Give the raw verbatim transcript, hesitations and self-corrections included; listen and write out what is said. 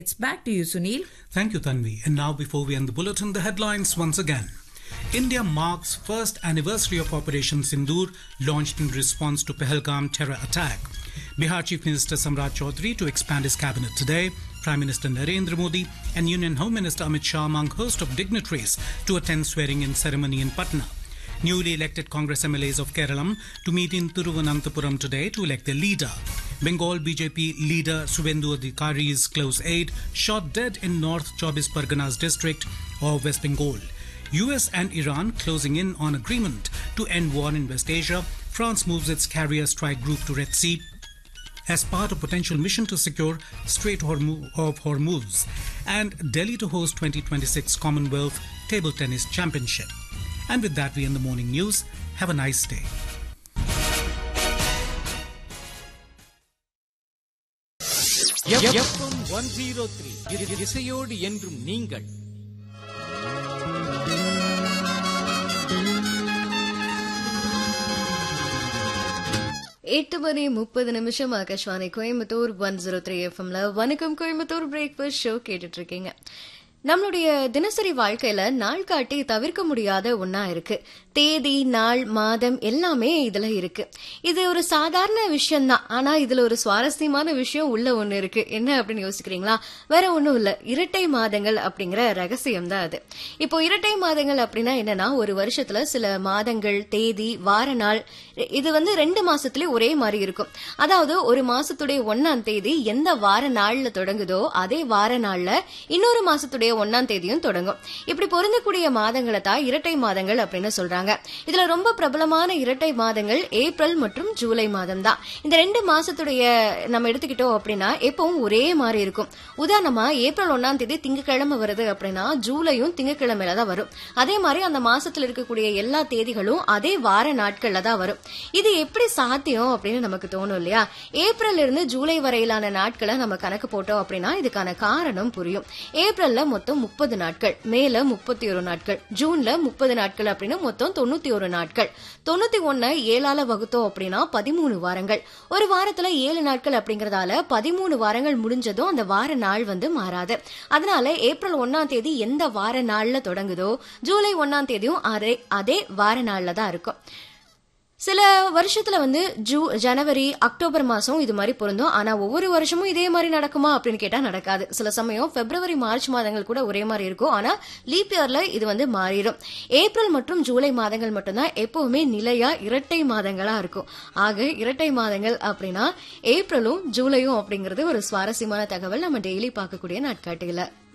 It's back to you, Sunil. Thank you, Tanvi. And now, before we end the bulletin, the headlines once again. India marks first anniversary of Operation Sindoor, launched in response to Pahalgam terror attack. Bihar Chief Minister Samrat Chaudhary to expand his cabinet today. Prime Minister Narendra Modi and Union Home Minister Amit Shah among host of dignitaries to attend swearing-in ceremony in Patna. Newly elected Congress M L As of Kerala to meet in Thiruvananthapuram today to elect their leader. Bengal B J P leader Suvendu Adhikari's close aide shot dead in North Chobis Parganas district of West Bengal. U S and Iran closing in on agreement to end war in West Asia. France moves its carrier strike group to Red Sea as part of potential mission to secure Strait of Hormuz. And Delhi to host twenty twenty-six Commonwealth Table Tennis Championship. And with that, we end the morning news. Have a nice day. one oh three இசையோடு என்றும் நீங்கள். எட்டு மணி முப்பது நிமிஷம் Akashvani Coimbatore one zero three எஃப்எம்ல வணக்கம் Coimbatore breakfast show கேட்டுட்டு இருக்கீங்க. நம்மளுடைய தினசரி வாழ்க்கையில நாள் காட்டி தவிர்க்க முடியாத ஒன்னா இருக்கு. தேதி, நாள், மாதம் எல்லாமே இதுல இருக்கு. இது ஒரு சாதாரண விஷயம் தான். ஆனா இதுல ஒரு சுவாரஸ்யமான விஷயம் உள்ள ஒண்ணு இருக்கு. என்ன அப்படின்னு யோசிக்கிறீங்களா? வேற ஒண்ணும் இல்ல, இரட்டை மாதங்கள் அப்படிங்கிற ரகசியம் தான் அது. இப்போ இரட்டை மாதங்கள் அப்படின்னா என்னன்னா, ஒரு வருஷத்துல சில மாதங்கள், தேதி, வார நாள் இது வந்து ரெண்டு மாசத்துலயே ஒரே மாதிரி இருக்கும். அதாவது ஒரு மாசத்துடைய ஒன்னாம் தேதி எந்த வார நாள்ல தொடங்குதோ அதே வார நாள்ல இன்னொரு மாசத்துடைய ஒன்னாம் தேதியும் தொடங்கும். இப்படி பொருந்தக்கூடிய மாதங்களை தான் இரட்டை மாதங்கள் அப்படின்னு சொல்றாங்க. இதுல ரொம்ப பிரபலமான இரட்டை மாதங்கள் ஏப்ரல் மற்றும் ஜூலை மாதம் தான். இந்த ரெண்டு மாசத்துடைய நம்ம எடுத்துக்கிட்டோம் அப்படின்னா எப்பவும் ஒரே மாதிரி இருக்கும். உதாரணமா ஏப்ரல் ஒன்னாம் தேதி திங்கக்கிழமை வருது அப்படின்னா ஜூலையும் திங்கக்கிழமையில தான் வரும். அதே மாதிரி அந்த மாசத்துல இருக்கக்கூடிய எல்லா தேதிகளும் அதே வார நாட்கள்ல தான் வரும். இது எப்படி சாத்தியம் அப்படின்னு நமக்கு தோணும் இல்லையா? ஏப்ரல் இருந்து ஜூலை வரையிலான நாட்களை நம்ம கணக்கு போட்டோம் அப்படின்னா இதுக்கான காரணம் புரியும். ஏப்ரல்ல மொத்தம் முப்பது நாட்கள், மேல முப்பத்தி ஒரு நாட்கள், ஜூன்ல முப்பது நாட்கள் அப்படின்னு மொத்தம் தொண்ணூத்தி ஒரு நாட்கள். தொண்ணூத்தி ஒன்னு ஏழால வகுத்தோம் அப்படின்னா பதிமூணு வாரங்கள். ஒரு வாரத்துல ஏழு நாட்கள் அப்படிங்கறதால பதிமூணு வாரங்கள் முடிஞ்சதும் அந்த வார நாள் வந்து மாறாது. அதனால ஏப்ரல் ஒன்னாம் தேதி எந்த வார நாள்ல தொடங்குதோ ஜூலை ஒன்னாம் தேதியும் அதே அதே வார நாள்ல தான் இருக்கும். சில வருஷத்துல வந்து ஜூ ஜனவரி அக்டோபர் மாசம் இது மாதிரி பொருந்தும். ஆனா ஒவ்வொரு வருஷமும் இதே மாதிரி நடக்குமா அப்படின்னு கேட்டா நடக்காது. சில சமயம் பிப்ரவரி மார்ச் மாதங்கள் கூட ஒரே மாதிரி இருக்கும். ஆனா லீப் இயர்ல இது வந்து மாறிடும். ஏப்ரல் மற்றும் ஜூலை மாதங்கள் மட்டும்தான் எப்பவுமே நிலையா இரட்டை மாதங்களா இருக்கும். ஆக இரட்டை மாதங்கள் அப்படின்னா ஏப்ரலும் ஜூலையும் அப்படிங்கறது ஒரு சுவாரஸ்யமான தகவல் நம்ம டெய்லி பார்க்கக்கூடிய நாட்காட்டியில.